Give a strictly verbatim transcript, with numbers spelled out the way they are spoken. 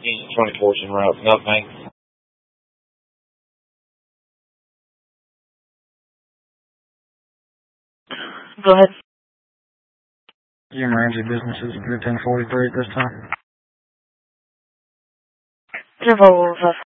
East twenty-fourth en route. No, thanks. Go ahead. Jim Ramsey Businesses, ten forty-three at this time. Revolver.